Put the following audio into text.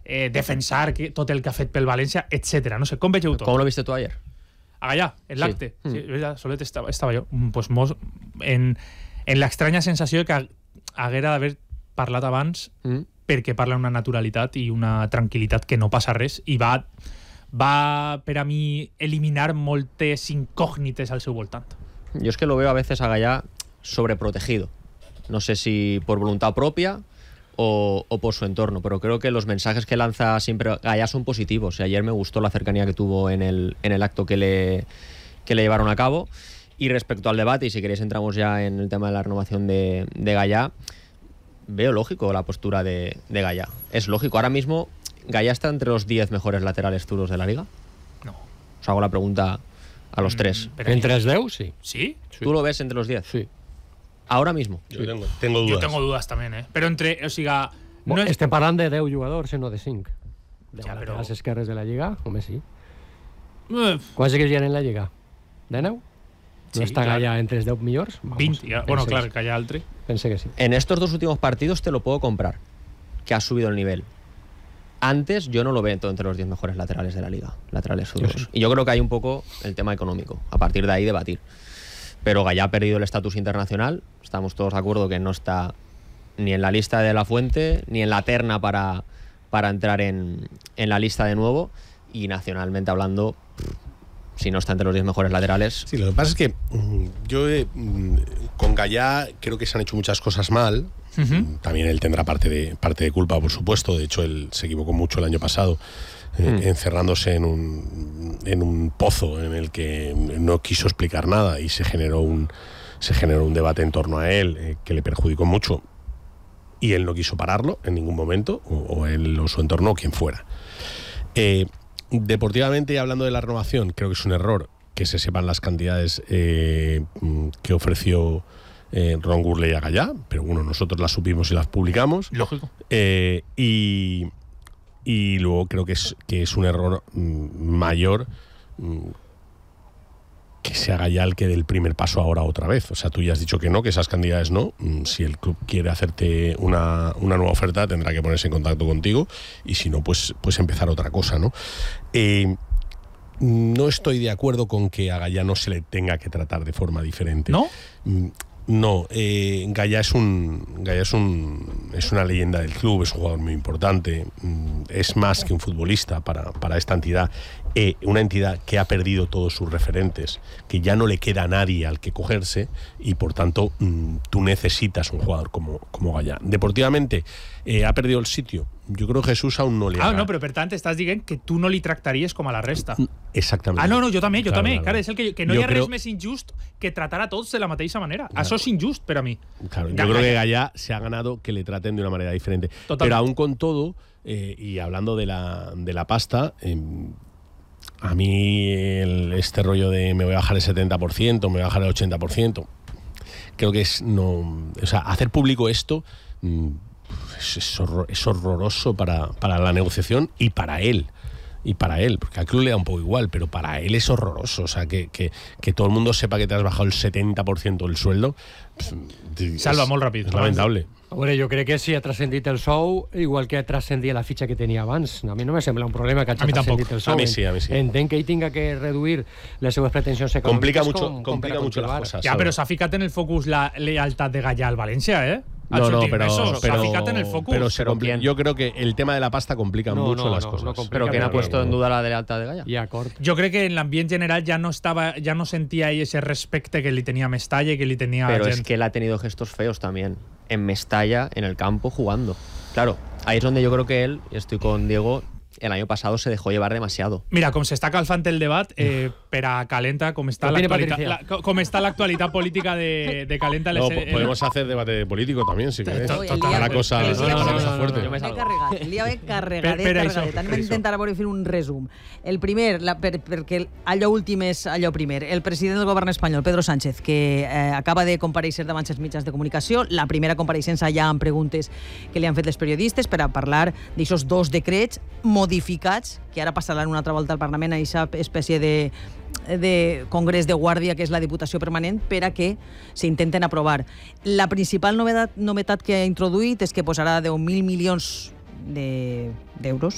defensar tot el que ha fet pel València, etc. No sé, com vegeu tot? ¿Cómo lo viste tú ayer? A Gallà, en l'acte. Sí, solet estava jo. Pues en l'estranya sensació que haguera d'haver parlat abans perquè parla una naturalitat i una tranquil·litat que no passa res i va per a mi eliminar moltes incògnites al seu voltant. Yo es que lo veo a veces a Gallà sobreprotegido. No sé si por voluntad propia o por su entorno, pero creo que los mensajes que lanza siempre Gallà son positivos. Y ayer me gustó la cercanía que tuvo en el acto que le llevaron a cabo. Y respecto al debate, y si queréis entramos ya en el tema de la renovación de Gallà, veo lógico la postura de Gallà. Es lógico. Ahora mismo, ¿Gallà está entre los 10 mejores laterales zurdos de la Liga? No. Os hago la pregunta a los tres. ¿Entre els 10? Sí. ¿Sí? ¿Tú lo ves entre los 10? Sí. Ahora mismo. Yo tengo dudas. Jo tengo dudas també, Però entre... O sigui... No estem parlant de 10 jugadors, no de 5. De Ja, però... les esquerres de la Lliga, home, sí. Quants equips hi ha en la Lliga? 19? Sí, ¿No está clar. Gallà entre els 10 millors? Vamos, 20. Bueno, clar, que hi ha altre. Pensé que sí. En estos dos últimos partidos te lo puedo comprar, que ha subido el nivel. Antes yo no lo veo entre los 10 mejores laterales de la Liga, laterales zurdos. Sí. Y yo creo que hay un poco el tema económico, a partir de ahí debatir. Pero Gallà ha perdido el estatus internacional, estamos todos de acuerdo que no está ni en la lista de La Fuente, ni en la terna para entrar en la lista de nuevo, y nacionalmente hablando, si no está entre los 10 mejores laterales... Sí, lo que pasa es que yo con Gallà creo que se han hecho muchas cosas mal. También él tendrá parte de culpa, por supuesto. De hecho, él se equivocó mucho el año pasado, encerrándose en un pozo en el que no quiso explicar nada y se generó un debate en torno a él que le perjudicó mucho, y él no quiso pararlo en ningún momento, o él o su entorno, o quien fuera. Deportivamente, hablando de la renovación, creo que es un error que se sepan las cantidades que ofreció Ron Gurley a Gallà, pero bueno, nosotros las supimos y las publicamos. Lógico. Y luego creo que es un error mayor que sea Gallà el que dé el primer paso ahora otra vez. O sea, tú ya has dicho que no, que esas cantidades no. Si el club quiere hacerte una nueva oferta, tendrá que ponerse en contacto contigo, y si no, pues empezar otra cosa, ¿no? No estoy de acuerdo con que a Gallà no se le tenga que tratar de forma diferente. ¿No? No, Gallà es una leyenda del club, es un jugador muy importante, es más que un futbolista para esta entidad, una entidad que ha perdido todos sus referentes, que ya no le queda a nadie al que cogerse, y por tanto tú necesitas un jugador como Gallà. Deportivamente ha perdido el sitio. Jo crec que Jesús aún no li ha... no, però per tant estàs dient que tu no li tractaries com a la resta. Exactament. No, jo també. Claro, és el que no hi ha creo... res més injust que tratar a tots de la mateixa manera. Claro. Això és injust per a mi. Claro, yo creo que Gallà se ha ganado que le traten de una manera diferente. Totalmente. Pero aún con todo, y hablando de la pasta, a mí este rollo de me voy a bajar el 70%, me voy a bajar el 80%, creo que es no... O sea, hacer público esto... Es horroroso para la negociación y para él, porque al club le da un poco igual, pero para él es horroroso. O sea, que todo el mundo sepa que te has bajado el 70% del sueldo, salva molt ràpid. És lamentable. A veure, jo crec que sí ha transcendit el sou, igual que transcendia la fitxa que tenia abans. A mi no me sembla un problema que hagi transcendit el sou. A mi sí. Entenc que ell tinga que reduir les seues pretensions econòmiques. Complica mucho las cosas. Ja, però s'ha ficat en el focus la lealtat de Gallà al València, No, pero en el focus. Yo creo que el tema de la pasta complica mucho las cosas. Pero ¿quién ha puesto en duda la lealtad de Gallà? Yo creo que en l'ambient general ya no sentía ahí ese respecte que li tenia Mestalla y que li tenia Pero gent. Es que él ha tenido gestos feos también en Mestalla, en el campo, jugando. Claro, ahí es donde yo creo que él, y estoy con Diego, el año pasado se dejó llevar demasiado. Mira, com s'està calfant el debat, per a Calenta, com està l'actualitat política de Calenta... No, podemos hacer debate político también, si queréis. La cosa fuerte. El dia ve carregadet. Anem a intentar fer un resum. El primer, perquè allò últim és allò primer. El president del govern espanyol, Pedro Sánchez, que acaba de comparèixer davant els mitjans de comunicació, la primera compareixença ja amb preguntes que li han fet els periodistes per a parlar d'aixòs dos decrets modificats, que ara passaran una altra volta al Parlament, a aquesta espècie de congrés de guàrdia que és la Diputació Permanent, per a que s'intenten aprovar. La principal novetat que ha introduït és que posarà 10.000 milions d'euros,